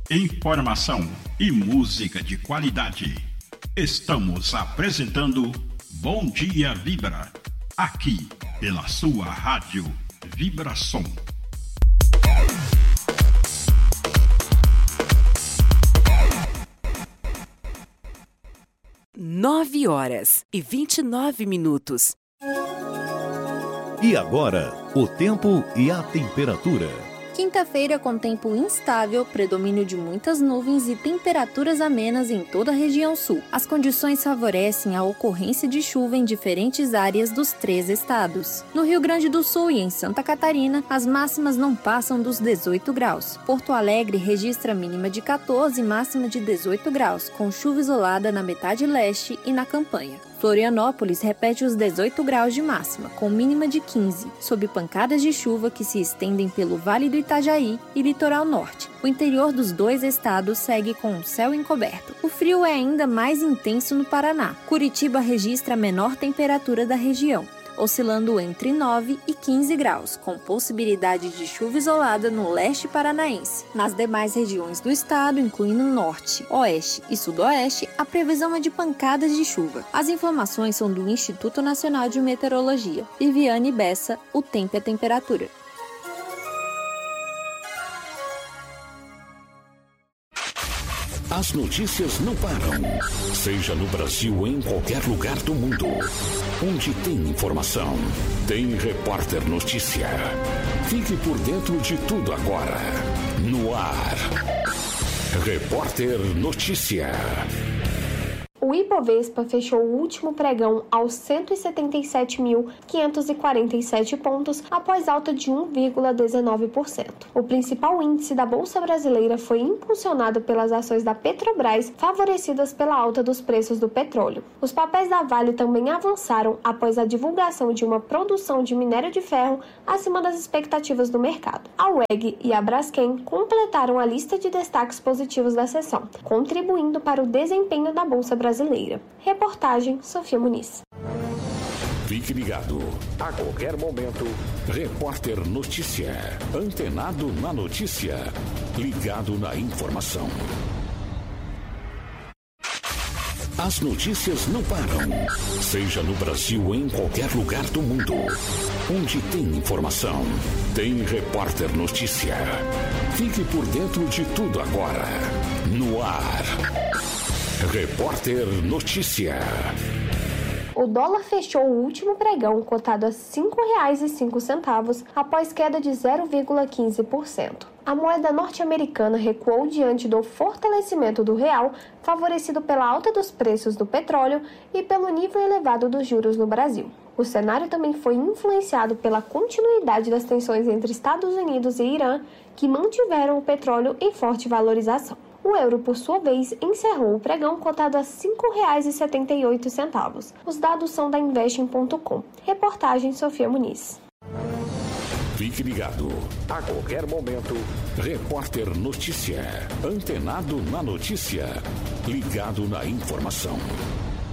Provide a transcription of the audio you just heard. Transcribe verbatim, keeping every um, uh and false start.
Informação e música de qualidade. Estamos apresentando Bom Dia Vibra, aqui pela sua rádio Vibração. Nove horas e vinte e nove minutos. E agora, o tempo e a temperatura. Quinta-feira com tempo instável, predomínio de muitas nuvens e temperaturas amenas em toda a região sul. As condições favorecem a ocorrência de chuva em diferentes áreas dos três estados. No Rio Grande do Sul e em Santa Catarina, as máximas não passam dos dezoito graus. Porto Alegre registra mínima de quatorze e máxima de dezoito graus, com chuva isolada na metade leste e na campanha. Florianópolis repete os dezoito graus de máxima, com mínima de quinze, sob pancadas de chuva que se estendem pelo Vale do Itajaí e Litoral Norte. O interior dos dois estados segue com o céu encoberto. O frio é ainda mais intenso no Paraná. Curitiba registra a menor temperatura da região, oscilando entre nove e quinze graus, com possibilidade de chuva isolada no leste paranaense. Nas demais regiões do estado, incluindo norte, oeste e sudoeste, a previsão é de pancadas de chuva. As informações são do Instituto Nacional de Meteorologia. Viviane Bessa, o tempo e a temperatura. As notícias não param, seja no Brasil ou em qualquer lugar do mundo. Onde tem informação, tem Repórter Notícia. Fique por dentro de tudo agora. No ar, Repórter Notícia. O Ibovespa fechou o último pregão aos cento e setenta e sete mil, quinhentos e quarenta e sete pontos, após alta de um vírgula dezenove por cento. O principal índice da Bolsa Brasileira foi impulsionado pelas ações da Petrobras, favorecidas pela alta dos preços do petróleo. Os papéis da Vale também avançaram após a divulgação de uma produção de minério de ferro acima das expectativas do mercado. A U E G e a Braskem completaram a lista de destaques positivos da sessão, contribuindo para o desempenho da Bolsa Brasileira. Brasileira. Reportagem Sofia Muniz. Fique ligado. A qualquer momento, Repórter Notícia. Antenado na notícia. Ligado na informação. As notícias não param. Seja no Brasil ou em qualquer lugar do mundo. Onde tem informação, tem Repórter Notícia. Fique por dentro de tudo agora. No ar. Repórter Notícia. O dólar fechou o último pregão cotado a cinco reais e cinco centavos após queda de zero vírgula quinze por cento. A moeda norte-americana recuou diante do fortalecimento do real, favorecido pela alta dos preços do petróleo e pelo nível elevado dos juros no Brasil. O cenário também foi influenciado pela continuidade das tensões entre Estados Unidos e Irã, que mantiveram o petróleo em forte valorização. O euro, por sua vez, encerrou o pregão cotado a cinco reais e setenta e oito centavos. Os dados são da Investing ponto com. Reportagem Sofia Muniz. Fique ligado. A qualquer momento, Repórter Notícia. Antenado na notícia. Ligado na informação.